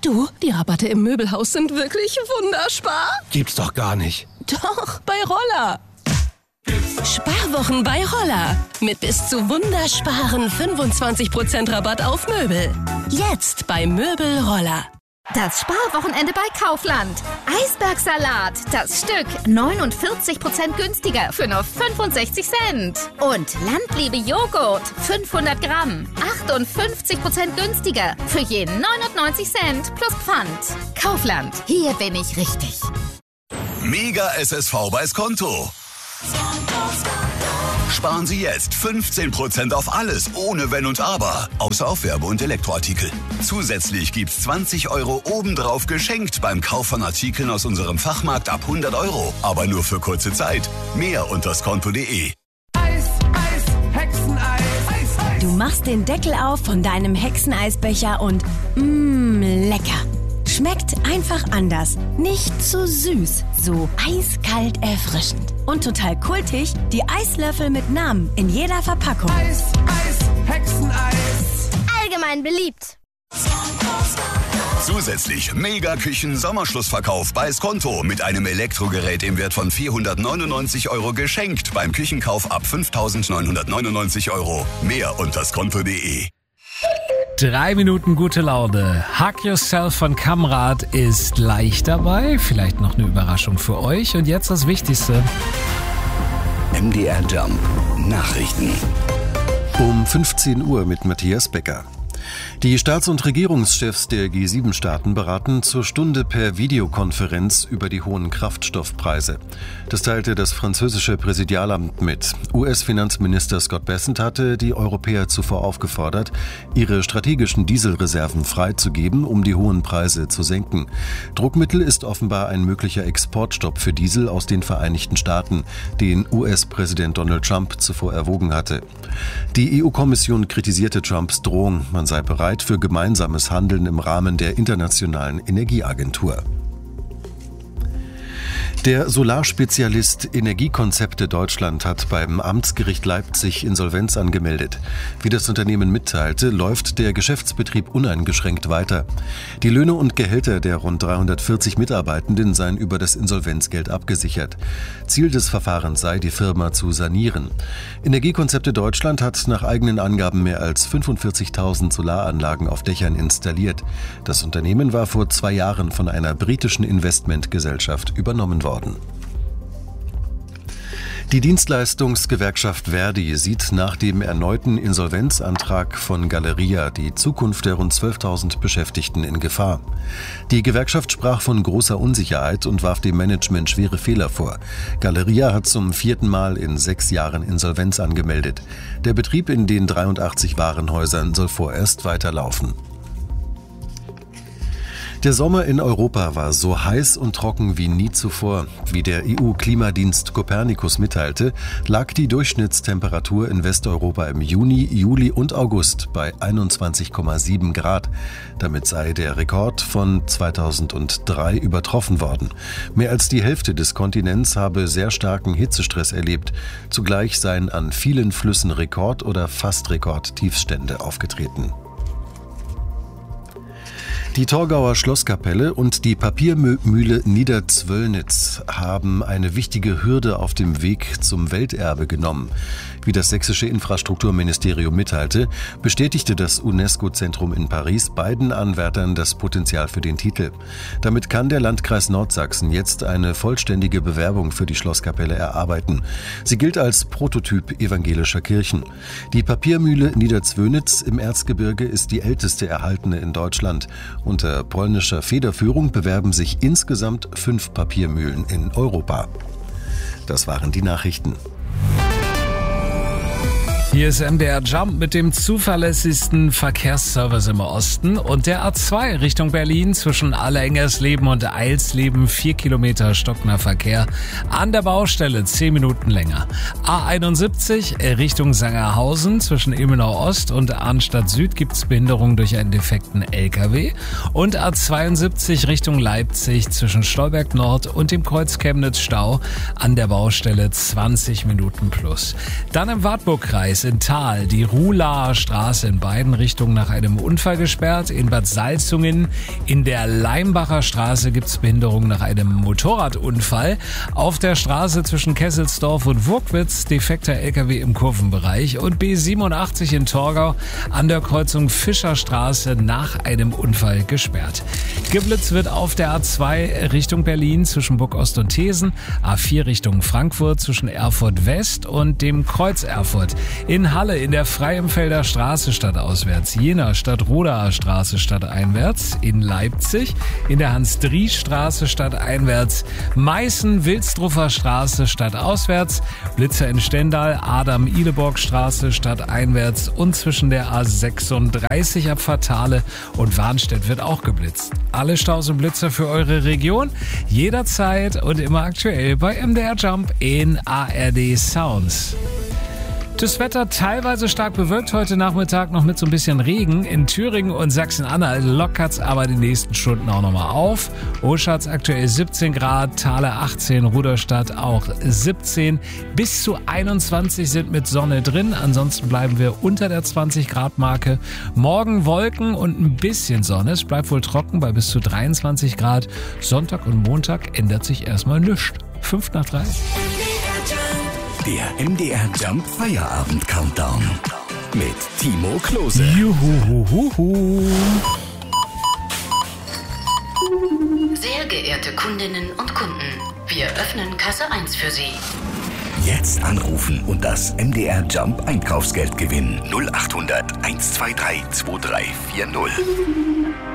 Du, die Rabatte im Möbelhaus sind wirklich wunderspar. Gibt's doch gar nicht. Doch, bei Roller. Sparwochen bei Roller. Mit bis zu wundersparen 25% Rabatt auf Möbel. Jetzt bei Möbel Roller. Das Sparwochenende bei Kaufland. Eisbergsalat, das Stück 49% günstiger für nur 65 Cent. Und Landliebe Joghurt, 500 Gramm, 58% günstiger für je 99 Cent plus Pfand. Kaufland, hier bin ich richtig. Mega SSV bei Skonto. Sparen Sie jetzt 15% auf alles, ohne Wenn und Aber, außer auf Werbe- und Elektroartikel. Zusätzlich gibt's 20 € obendrauf geschenkt beim Kauf von Artikeln aus unserem Fachmarkt ab 100 €. Aber nur für kurze Zeit. Mehr unter skonto.de. Hexeneis. Du machst den Deckel auf von deinem Hexeneisbecher und lecker. Schmeckt einfach anders. Nicht zu süß, so eiskalt erfrischend. Und total kultig, die Eislöffel mit Namen in jeder Verpackung. Hexeneis. Allgemein beliebt. Zusätzlich Mega-Küchen-Sommerschlussverkauf bei Skonto mit einem Elektrogerät im Wert von 499 € geschenkt beim Küchenkauf ab 5.999 €. Mehr unter skonto.de. 3 Minuten gute Laune. Hug Yourself von Kamrat ist gleich dabei. Vielleicht noch eine Überraschung für euch. Und jetzt das Wichtigste. MDR Jump. Nachrichten. Um 15 Uhr mit Matthias Becker. Die Staats- und Regierungschefs der G7-Staaten beraten zur Stunde per Videokonferenz über die hohen Kraftstoffpreise. Das teilte das französische Präsidialamt mit. US-Finanzminister Scott Bessent hatte die Europäer zuvor aufgefordert, ihre strategischen Dieselreserven freizugeben, um die hohen Preise zu senken. Druckmittel ist offenbar ein möglicher Exportstopp für Diesel aus den Vereinigten Staaten, den US-Präsident Donald Trump zuvor erwogen hatte. Die EU-Kommission kritisierte Trumps Drohung, man sei bereit für gemeinsames Handeln im Rahmen der Internationalen Energieagentur. Der Solarspezialist Energiekonzepte Deutschland hat beim Amtsgericht Leipzig Insolvenz angemeldet. Wie das Unternehmen mitteilte, läuft der Geschäftsbetrieb uneingeschränkt weiter. Die Löhne und Gehälter der rund 340 Mitarbeitenden seien über das Insolvenzgeld abgesichert. Ziel des Verfahrens sei, die Firma zu sanieren. Energiekonzepte Deutschland hat nach eigenen Angaben mehr als 45.000 Solaranlagen auf Dächern installiert. Das Unternehmen war vor 2 Jahren von einer britischen Investmentgesellschaft übernommen worden. Die Dienstleistungsgewerkschaft Verdi sieht nach dem erneuten Insolvenzantrag von Galeria die Zukunft der rund 12.000 Beschäftigten in Gefahr. Die Gewerkschaft sprach von großer Unsicherheit und warf dem Management schwere Fehler vor. Galeria hat zum 4. Mal in 6 Jahren Insolvenz angemeldet. Der Betrieb in den 83 Warenhäusern soll vorerst weiterlaufen. Der Sommer in Europa war so heiß und trocken wie nie zuvor. Wie der EU-Klimadienst Copernicus mitteilte, lag die Durchschnittstemperatur in Westeuropa im Juni, Juli und August bei 21,7 Grad. Damit sei der Rekord von 2003 übertroffen worden. Mehr als die Hälfte des Kontinents habe sehr starken Hitzestress erlebt. Zugleich seien an vielen Flüssen Rekord- oder fast Rekordtiefstände aufgetreten. Die Torgauer Schlosskapelle und die Papiermühle Niederzwöllnitz haben eine wichtige Hürde auf dem Weg zum Welterbe genommen. Wie das sächsische Infrastrukturministerium mitteilte, bestätigte das UNESCO-Zentrum in Paris beiden Anwärtern das Potenzial für den Titel. Damit kann der Landkreis Nordsachsen jetzt eine vollständige Bewerbung für die Schlosskapelle erarbeiten. Sie gilt als Prototyp evangelischer Kirchen. Die Papiermühle Niederzwöllnitz im Erzgebirge ist die älteste erhaltene in Deutschland. Unter polnischer Federführung bewerben sich insgesamt 5 Papiermühlen in Europa. Das waren die Nachrichten. Hier ist MDR Jump mit dem zuverlässigsten Verkehrsservice im Osten und der A2 Richtung Berlin zwischen Allerengersleben und Eilsleben 4 Kilometer stockender Verkehr. An der Baustelle 10 Minuten länger. A71 Richtung Sangerhausen zwischen Ilmenau Ost und Arnstadt Süd gibt's Behinderung durch einen defekten LKW. Und A72 Richtung Leipzig zwischen Stolberg Nord und dem Kreuz Chemnitz Stau. An der Baustelle 20 Minuten plus. Dann im Wartburgkreis in Thal die Ruhlaer Straße in beiden Richtungen nach einem Unfall gesperrt. In Bad Salzungen in der Leimbacher Straße gibt es Behinderung nach einem Motorradunfall. Auf der Straße zwischen Kesselsdorf und Wurkwitz defekter LKW im Kurvenbereich. Und B87 in Torgau an der Kreuzung Fischerstraße nach einem Unfall gesperrt. Geblitzt wird auf der A2 Richtung Berlin zwischen Burgost und Thesen, A4 Richtung Frankfurt zwischen Erfurt West und dem Kreuz Erfurt. In Halle in der Freienfelder Straße stadtauswärts, Jena Stadtrodaer Straße stadteinwärts, in Leipzig in der Hans-Dries-Straße stadteinwärts, Meißen Wilsdruffer Straße stadtauswärts, Blitzer in Stendal Adam-Ileborg Straße stadteinwärts und zwischen der A36 ab Fatale und Warnstedt wird auch geblitzt. Alle Staus und Blitzer für eure Region, jederzeit und immer aktuell bei MDR Jump in ARD Sounds. Das Wetter teilweise stark bewölkt, heute Nachmittag noch mit so ein bisschen Regen. In Thüringen und Sachsen-Anhalt lockert's aber die nächsten Stunden auch nochmal auf. Oschatz aktuell 17 Grad, Thale 18, Rudolstadt auch 17. Bis zu 21 sind mit Sonne drin, ansonsten bleiben wir unter der 20 Grad Marke. Morgen Wolken und ein bisschen Sonne, es bleibt wohl trocken bei bis zu 23 Grad. Sonntag und Montag ändert sich erstmal nichts. 2:55. Der MDR Jump Feierabend Countdown mit Timo Klose. Juhuhuhu. Sehr geehrte Kundinnen und Kunden, wir öffnen Kasse 1 für Sie. Jetzt anrufen und das MDR Jump Einkaufsgeld gewinnen. 0800 123 2340.